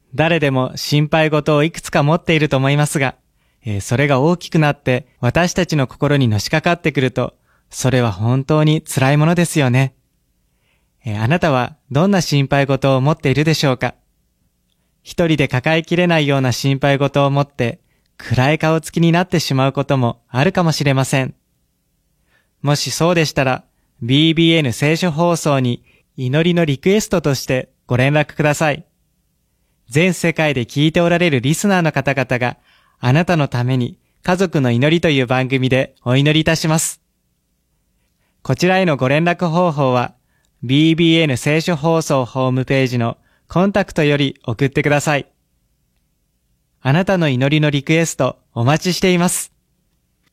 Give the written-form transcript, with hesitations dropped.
誰でも心配事をいくつか持っていると思いますが、それが大きくなって私たちの心にのしかかってくると、それは本当に辛いものですよね。あなたはどんな心配事を持っているでしょうか？一人で抱えきれないような心配事を持って暗い顔つきになってしまうこともあるかもしれません。もしそうでしたら、BBN 聖書放送に祈りのリクエストとしてご連絡ください。全世界で聞いておられるリスナーの方々があなたのために家族の祈りという番組でお祈りいたします。こちらへのご連絡方法は BBN 聖書放送ホームページのコンタクトより送ってください。あなたの祈りのリクエストお待ちしています。